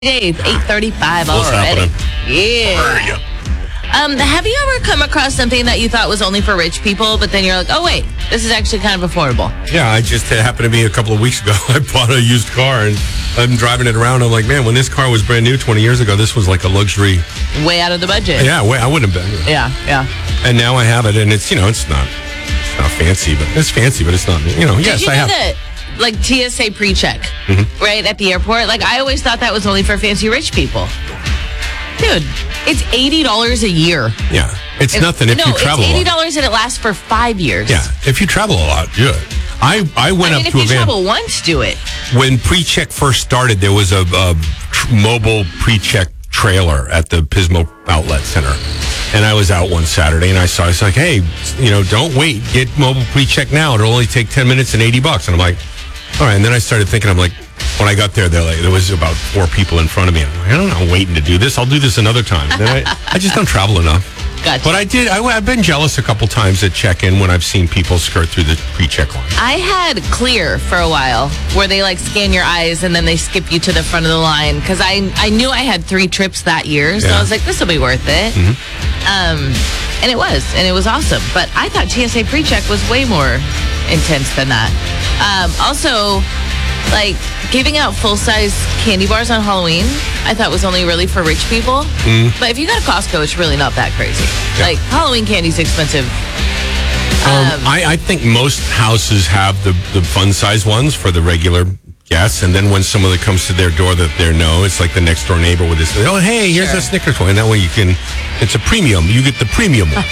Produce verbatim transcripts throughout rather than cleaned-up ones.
Days, eight thirty-five What's already. happening? Yeah. Um, have you ever come across something that you thought was only for rich people, but then you're like, oh, wait, this is actually kind of affordable? Yeah, I just, it happened to me a couple of weeks ago. I bought a used car and I'm driving it around. I'm like, man, when this car was brand new twenty years ago, this was like a luxury. Way out of the budget. Yeah, way, I wouldn't have been. Yeah, yeah. And now I have it, and it's, you know, it's not, it's not fancy, but it's fancy, but it's not, you know, yes, Did you I do have. the, like, T S A pre-check, Mm-hmm. right, at the airport? Like, I always thought that was only for fancy rich people. Dude, it's eighty dollars a year. Yeah, it's If- nothing if no, you travel it's a eighty lot. dollars and it lasts for five years. Yeah, if you travel a lot, do it. I, I went I mean, up if to you a van. travel once, do it. When pre-check first started, there was a, a tr- mobile pre-check trailer at the Pismo Outlet Center. And I was out one Saturday and I saw, it's like, hey, you know, don't wait. Get mobile pre-check now. It'll only take ten minutes and eighty bucks. And I'm like, all right. And then I started thinking, I'm like, when I got there, they're like, there was about four people in front of me. I'm like, I don't know, I'm waiting to do this. I'll do this another time. Then I, I just don't travel enough. Gotcha. But I did, I, I've been jealous a couple times at check-in when I've seen people skirt through the pre-check line. I had Clear for a while, where they like scan your eyes and then they skip you to the front of the line. Because I I knew I had three trips that year, so Yeah. I was like, this will be worth it. Um, and it was, and it was awesome. But I thought T S A pre-check was way more intense than that. Um, also, like giving out full-size candy bars on Halloween, I thought was only really for rich people. But if you go to Costco, it's really not that crazy. Yeah. Like Halloween candy's expensive. Um, I, I think most houses have the, the fun size ones for the regular guests, and then when someone that comes to their door that they know, it's like the next door neighbor with this. Oh, hey, here's Sure. a Snickers toy, and that way you can. It's a premium. You get the premium one.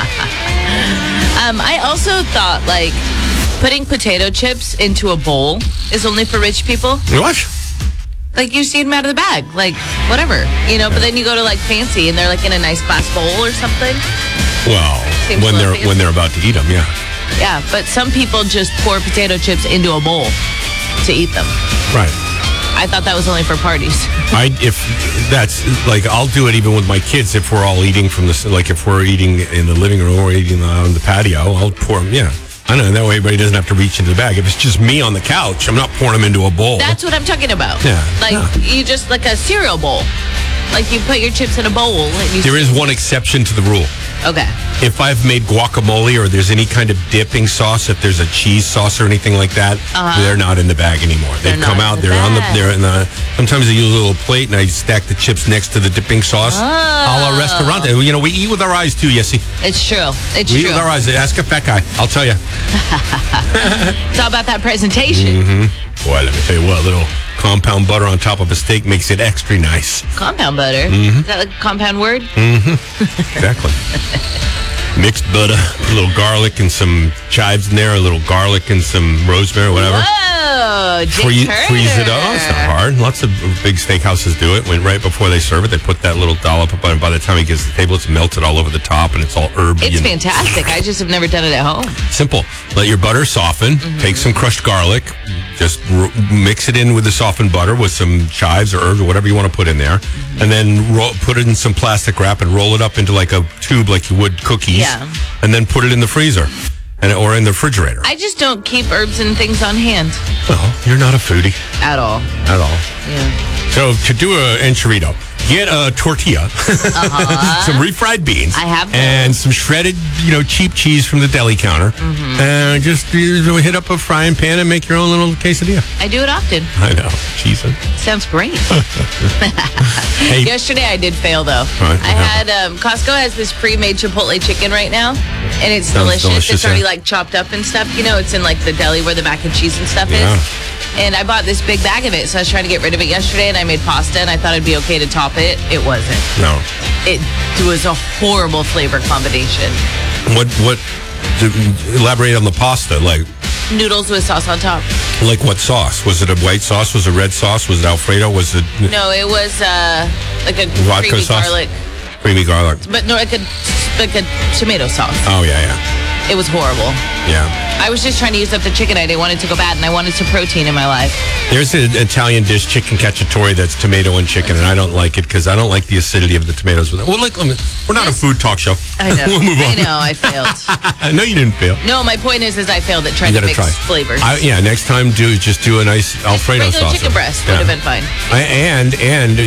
Um, I also thought like putting potato chips into a bowl is only for rich people. What? Like you see them out of the bag, like whatever, you know. But then you go to like fancy, and they're like in a nice glass bowl or something. Well, Seems when a they're little when they're about to eat them, yeah. Yeah, but some people just pour potato chips into a bowl to eat them. Right. I thought that was only for parties. I if that's like I'll do it even with my kids if we're all eating from the like if we're eating in the living room or eating on the patio, I'll pour them. Yeah. I know, that way everybody doesn't have to reach into the bag. If it's just me on the couch, I'm not pouring them into a bowl. That's what I'm talking about. Yeah, Like yeah. you just like a cereal bowl. Like you put your chips in a bowl. And you There is one exception to the rule. Okay. If I've made guacamole or there's any kind of dipping sauce, if there's a cheese sauce or anything like that, Uh-huh. they're not in the bag anymore. They've They're come not out. in the They're on the. bag. They're in the. Sometimes I use a little plate and I stack the chips next to the dipping sauce. Oh. A la restaurant. You know, we eat with our eyes too, Yessie. It's true. It's We eat true. with our eyes. Ask a fat guy. I'll tell you. It's all about that presentation. Mm-hmm. Boy, let me tell you what. A little compound butter on top of a steak makes it extra nice. Compound butter. Mm-hmm. Is that like a compound word? Exactly. Mixed butter, a little garlic and some chives in there, a little garlic and some rosemary, whatever. Whoa, Jake Free, Turner. freeze it up. It's not hard. Lots of big steakhouses do it. When right before they serve it, they put that little dollop up, and by the time it gets to the table, it's melted all over the top, and it's all herby. It's and fantastic. I just have never done it at home. simple. Let your butter soften. Mm-hmm. Take some crushed garlic. Just r- mix it in with the softened butter with some chives or herbs or whatever you want to put in there, Mm-hmm. and then roll, put it in some plastic wrap and roll it up into like a tube, like you would cookies. Yeah. And then put it in the freezer, and or in the refrigerator. I just don't keep herbs and things on hand Well, you're not a foodie at all. at all. Yeah. So to do a enchilada, get a tortilla, some refried beans, Uh-huh. I have those. and some shredded, you know, cheap cheese from the deli counter, Mm-hmm. and just you hit up a frying pan and make your own little quesadilla. I do it often. I know, cheese. Sounds great. Hey, Yesterday I did fail though. Right, I what had um, Costco has this pre-made Chipotle chicken right now, and it's Sounds delicious. delicious, It's already yeah. like chopped up and stuff. You know, it's in like the deli where the mac and cheese and stuff Yeah. is. And I bought this big bag of it, so I was trying to get rid of it yesterday, and I made pasta, and I thought it'd be okay to top it. It wasn't. no. It was a horrible flavor combination. What what? To elaborate on the pasta, like Noodles with sauce on top. like what sauce? Was it a white sauce? Was it red sauce? Was it Alfredo? Was it No, it was uh, like a Vodka creamy sauce? garlic, creamy garlic? but no, like a like a tomato sauce. Oh yeah, yeah. It was horrible. Yeah. I was just trying to use up the chicken. I didn't want it to go bad, and I wanted some protein in my life. There's an Italian dish, chicken cacciatore, that's tomato and chicken, and I don't like it because I don't like the acidity of the tomatoes with it. Well, like, we're not a food talk show. I know. We'll move on. I know. I failed. No, you didn't fail. No, my point is, is I failed at trying You to gotta mix try. flavors. I, yeah, next time do just do a nice Alfredo Regular sauce. chicken breast Yeah. would have been fine. I, and and